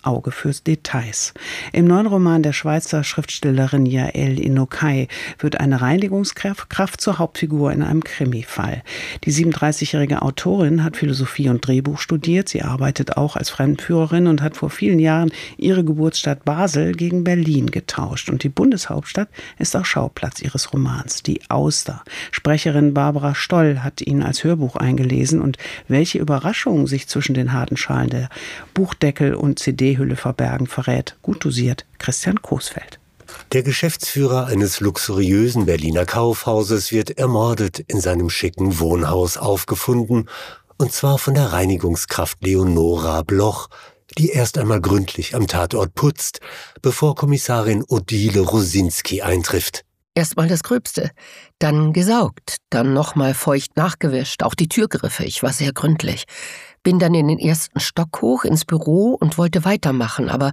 Auge für Details. Im neuen Roman der Schweizer Schriftstellerin Yael Inokai wird eine Reinigungskraft zur Hauptfigur in einem Krimifall. Die 37-jährige Autorin hat Philosophie und Drehbuch studiert. Sie arbeitet auch als Fremdenführerin und hat vor vielen Jahren ihre Geburtsstadt Basel gegen Berlin getauscht. Und die Bundeshauptstadt ist auch Schauplatz ihres Romans, die Auster. Sprecherin Barbara Stoll hat ihn als Hörbuch eingelesen und welche Überraschungen sich zwischen den harten Schalen der Buchdeckel und CD-Hülle verbergen, verrät gut dosiert Christian Coesfeld. Der Geschäftsführer eines luxuriösen Berliner Kaufhauses wird ermordet in seinem schicken Wohnhaus aufgefunden, und zwar von der Reinigungskraft Leonora Bloch, die erst einmal gründlich am Tatort putzt, bevor Kommissarin Odile Rosinski eintrifft. Erstmal das Gröbste, dann gesaugt, dann nochmal feucht nachgewischt, auch die Türgriffe, ich war sehr gründlich. Bin dann in den ersten Stock hoch ins Büro und wollte weitermachen, aber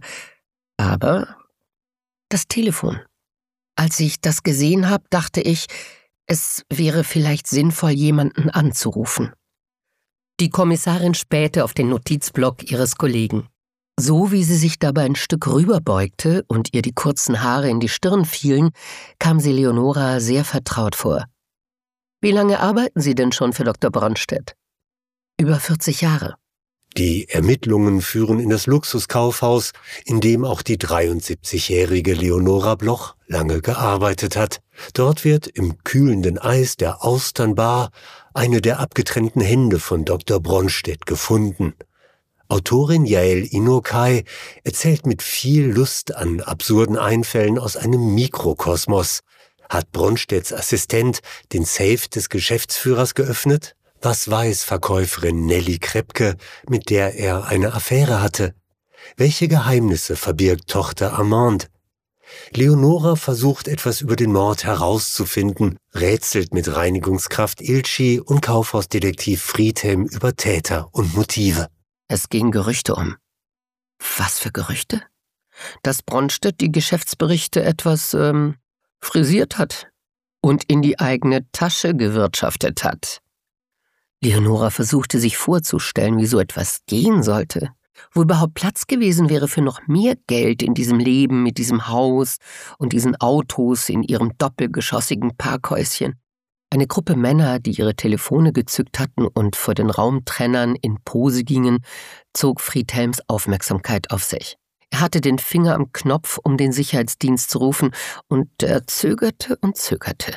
das Telefon. Als ich das gesehen habe, dachte ich, es wäre vielleicht sinnvoll, jemanden anzurufen. Die Kommissarin spähte auf den Notizblock ihres Kollegen. So wie sie sich dabei ein Stück rüberbeugte und ihr die kurzen Haare in die Stirn fielen, kam sie Leonora sehr vertraut vor. »Wie lange arbeiten Sie denn schon für Dr. Bronstedt?« »Über 40 Jahre.« Die Ermittlungen führen in das Luxuskaufhaus, in dem auch die 73-jährige Leonora Bloch lange gearbeitet hat. Dort wird im kühlenden Eis der Austernbar eine der abgetrennten Hände von Dr. Bronstedt gefunden. Autorin Yael Inokai erzählt mit viel Lust an absurden Einfällen aus einem Mikrokosmos. Hat Bronstedts Assistent den Safe des Geschäftsführers geöffnet? Was weiß Verkäuferin Nelly Krepke, mit der er eine Affäre hatte? Welche Geheimnisse verbirgt Tochter Amande? Leonora versucht etwas über den Mord herauszufinden, rätselt mit Reinigungskraft Ilchi und Kaufhausdetektiv Friedhelm über Täter und Motive. Es gingen Gerüchte um. Was für Gerüchte? Dass Bronstedt die Geschäftsberichte etwas frisiert hat und in die eigene Tasche gewirtschaftet hat. Leonora versuchte sich vorzustellen, wie so etwas gehen sollte, wo überhaupt Platz gewesen wäre für noch mehr Geld in diesem Leben mit diesem Haus und diesen Autos in ihrem doppelgeschossigen Parkhäuschen. Eine Gruppe Männer, die ihre Telefone gezückt hatten und vor den Raumtrennern in Pose gingen, zog Friedhelms Aufmerksamkeit auf sich. Er hatte den Finger am Knopf, um den Sicherheitsdienst zu rufen, und er zögerte und zögerte.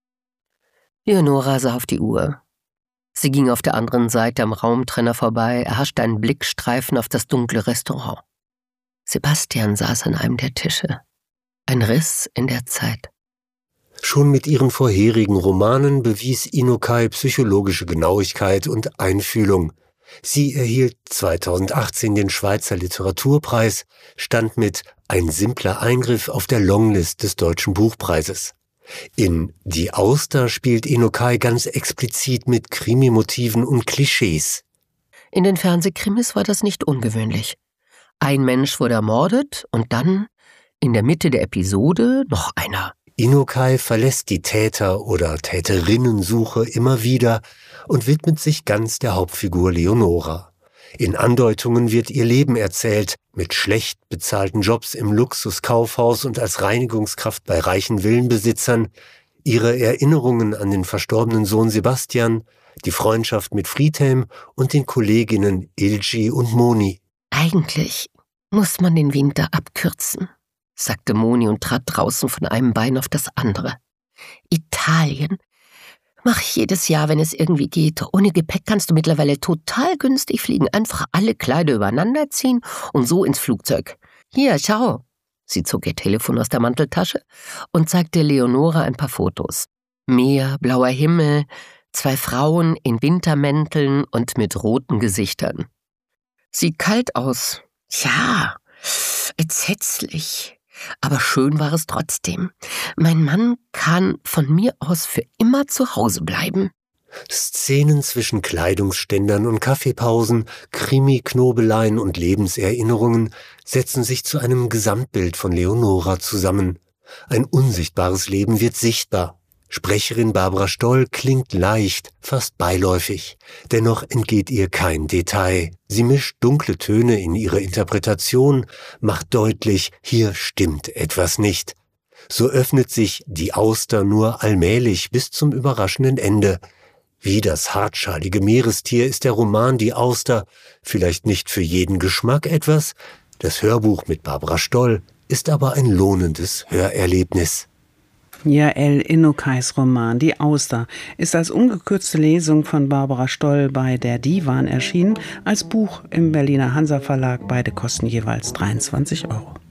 Leonora sah auf die Uhr. Sie ging auf der anderen Seite am Raumtrenner vorbei, erhaschte einen Blickstreifen auf das dunkle Restaurant. Sebastian saß an einem der Tische. Ein Riss in der Zeit. Schon mit ihren vorherigen Romanen bewies Inokai psychologische Genauigkeit und Einfühlung. Sie erhielt 2018 den Schweizer Literaturpreis, stand mit Ein simpler Eingriff auf der Longlist des Deutschen Buchpreises. In Die Auster spielt Inokai ganz explizit mit Krimimotiven und Klischees. In den Fernsehkrimis war das nicht ungewöhnlich. Ein Mensch wurde ermordet und dann, in der Mitte der Episode, noch einer. Inokai verlässt die Täter- oder Täterinnensuche immer wieder und widmet sich ganz der Hauptfigur Leonora. In Andeutungen wird ihr Leben erzählt, mit schlecht bezahlten Jobs im Luxuskaufhaus und als Reinigungskraft bei reichen Villenbesitzern, ihre Erinnerungen an den verstorbenen Sohn Sebastian, die Freundschaft mit Friedhelm und den Kolleginnen Ilgi und Moni. Eigentlich muss man den Winter abkürzen, sagte Moni und trat draußen von einem Bein auf das andere. Italien mache ich jedes Jahr, wenn es irgendwie geht. Ohne Gepäck kannst du mittlerweile total günstig fliegen. Einfach alle Kleider übereinander ziehen und so ins Flugzeug. Hier, schau. Sie zog ihr Telefon aus der Manteltasche und zeigte Leonora ein paar Fotos. Meer, blauer Himmel, 2 Frauen in Wintermänteln und mit roten Gesichtern. Sieht kalt aus. Ja, entsetzlich. Aber schön war es trotzdem. Mein Mann kann von mir aus für immer zu Hause bleiben. Szenen zwischen Kleidungsständern und Kaffeepausen, Krimi-Knobeleien und Lebenserinnerungen setzen sich zu einem Gesamtbild von Leonora zusammen. Ein unsichtbares Leben wird sichtbar. Sprecherin Barbara Stoll klingt leicht, fast beiläufig. Dennoch entgeht ihr kein Detail. Sie mischt dunkle Töne in ihre Interpretation, macht deutlich, hier stimmt etwas nicht. So öffnet sich die Auster nur allmählich bis zum überraschenden Ende. Wie das hartschalige Meerestier ist der Roman Die Auster vielleicht nicht für jeden Geschmack etwas. Das Hörbuch mit Barbara Stoll ist aber ein lohnendes Hörerlebnis. Jael Inokais Roman Die Auster ist als ungekürzte Lesung von Barbara Stoll bei der Divan erschienen, als Buch im Berliner Hansa Verlag. Beide kosten jeweils 23 €.